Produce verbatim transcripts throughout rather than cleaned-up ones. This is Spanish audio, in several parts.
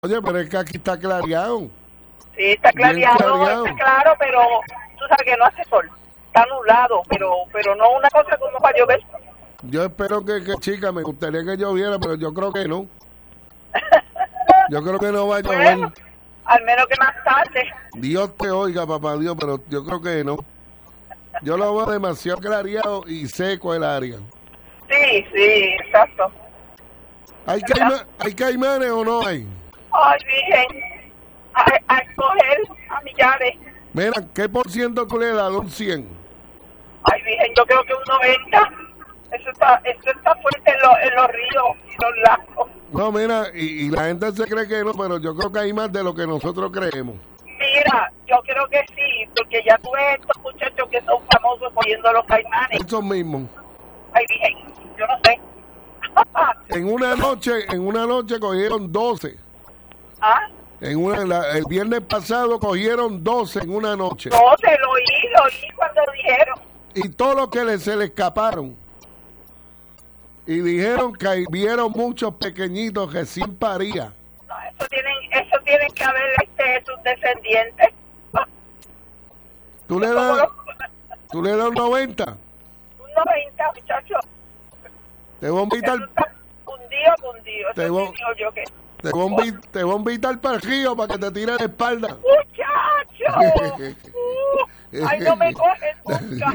Oye, pero es que aquí está clareado. Sí, está clareado, clareado, está claro, pero tú sabes que no hace sol. Está nublado, pero pero no una cosa como para llover. Yo espero que, que chica, me gustaría que lloviera, pero yo creo que no. Yo creo que no va a llover. Bueno, al menos que más tarde. Dios te oiga, papá Dios, pero yo creo que no. Yo lo veo demasiado clareado y seco el área. Sí, sí, exacto. ¿Hay, caima, ¿hay caimanes o no hay? Ay, virgen, a, a escoger a millares. Mira, ¿qué por ciento tú le das? ¿Un cien? Ay, virgen, yo creo que un noventa. Eso está, eso está fuerte en, lo, en los ríos y los lagos. No, mira, y, y la gente se cree que no, pero yo creo que hay más de lo que nosotros creemos. Mira, yo creo que sí, porque ya tú ves estos muchachos que son famosos cogiendo los caimanes. Esos mismos. Ay, virgen, yo no sé. En una noche, en una noche cogieron doce. ¿Ah? En una, la, el viernes pasado cogieron doce en una noche. doce, lo oí, lo oí cuando dijeron. Y todo lo que le, se le escaparon. Y dijeron que vieron muchos pequeñitos recién paría. No, eso tienen, eso tienen que haber este, sus descendientes. ¿Tú le das, tú le das un noventa? Un noventa, muchacho. Te voy a invitar. Hundido, hundido. Te voy, digo yo que... te, voy a invitar, te voy a invitar para el río para que te tire la espalda. ¡Muchacho! uh, ¡Ay, no me coges nunca!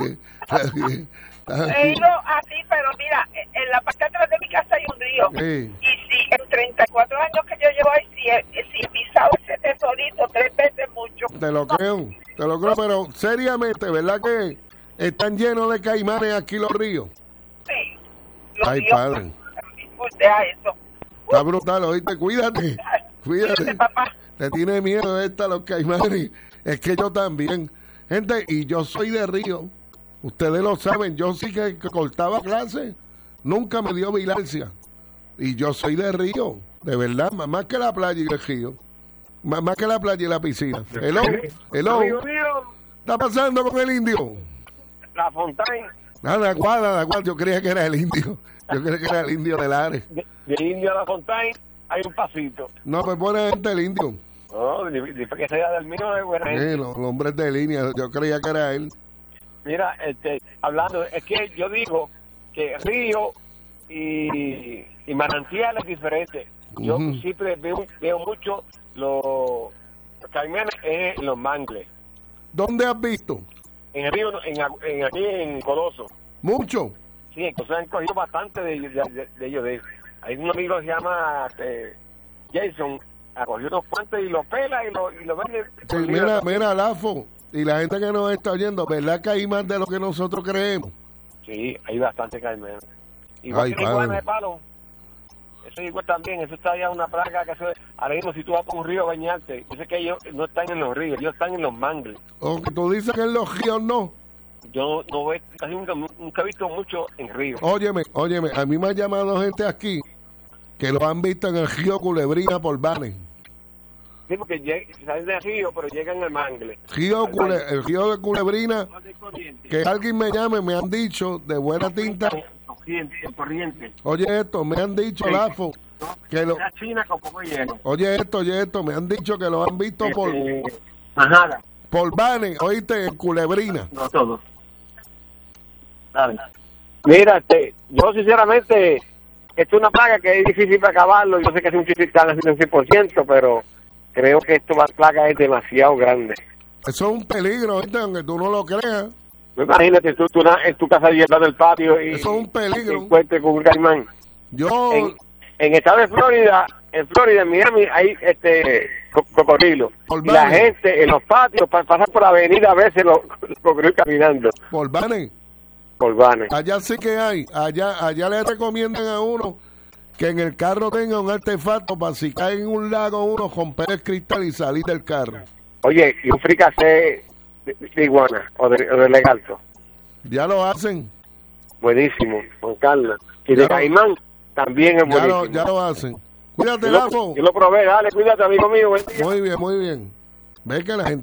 He ido así, pero mira, en la parte de atrás de mi casa hay un río. Sí. Y si en treinta y cuatro años que yo llevo ahí, si he, si he pisado ese tesorito tres veces mucho. Te lo creo, te lo creo, pero seriamente, ¿verdad que están llenos de caimanes aquí los ríos? Sí. Los Ay, ríos, padre. Usted a eso. Está brutal, oíste, cuídate. Cuídate. Cuídate, papá. Te tiene miedo esta los caimanes. Es que yo también. Gente, y yo soy de río. Ustedes lo saben, yo sí que, que cortaba clases. Nunca me dio vigilancia. Y yo soy de río, de verdad, más que la playa y el río. Más, más que la playa y la piscina. Hello, hello. Amigo mío, ¿Qué está pasando con el indio? La Fontaine. Nada, cual, nada, cual. Yo creía que era el indio. Yo creía que era el indio del área. De, de Indio a La Fontaine hay un pasito. No, pues pone gente el indio. No, dice que sea del mío de buena gente. Sí, los hombres de línea, yo creía que era él. Mira, este, hablando, es que yo digo que río y, y manantial es diferente. Yo Uh-huh. siempre veo, veo mucho los, los caimanes en los mangles. ¿Dónde has visto? En el río, en, en aquí en Coloso. Mucho. Sí, entonces han cogido bastante de, de, de, de ellos. De, hay un amigo que se llama este, Jason, ha cogido unos cuantos y los pela y los y lo vende. Sí, mira, mira, Lafo, y la gente que nos está oyendo, ¿verdad que hay más de lo que nosotros creemos? Sí, hay bastante caimanes. Igual Ay, que la iguana padre. de palo. Eso es igual también, eso está ya una plaga que eso es, ahora mismo si tú vas por un río a bañarte, yo sé que ellos no están en los ríos, ellos están en los mangles. O que tú dices que en los ríos no. Yo no veo, casi nunca, nunca he visto mucho en ríos. Óyeme, óyeme, a mí me ha llamado gente aquí que lo han visto en el río Culebrina por Banes. Sí, porque lleg- salen del río, pero llegan al mangle. Río Cule, el río de Culebrina, No hay corriente. que alguien me llame, me han dicho de buena tinta. Corriente, en corriente. Oye esto, me han dicho, Sí. Lafo, que lo, La China con poco hielo. oye esto, oye esto, me han dicho que lo han visto por, Este, Majada. por Banes, oíste, en Culebrina. No todo. Mira, este, yo sinceramente, esto es una plaga que es difícil para acabarlo. Yo sé que es un difícil estar haciendo un cien por ciento, pero creo que esta plaga es demasiado grande. Eso es un peligro, ¿viste? Aunque tú no lo creas. Imagínate tú, tú na- en tu casa llenando del patio y Eso es un peligro. te encuentres con un caimán. Yo, En, en el estado de Florida, en Florida, en Miami, hay este co- cocodrilos. Por Y la Banes. gente en los patios pa- pasan por la avenida a veces los, los cocodrilos caminando por Banes, por vanes. allá sí que hay. Allá, allá le recomiendan a uno que en el carro tenga un artefacto para si cae en un lago uno romper el cristal y salir del carro. Oye, y un fricasé de, de iguana o de, o de legalto. Ya lo hacen, Buenísimo, Juan Carlos. Y Ya de lo- caimán también es ya buenísimo. lo, ya lo hacen. Cuídate, yo, lo, Lafo. yo lo probé, dale, cuídate, amigo mío. Buen día. Muy bien, muy bien. Ve que la gente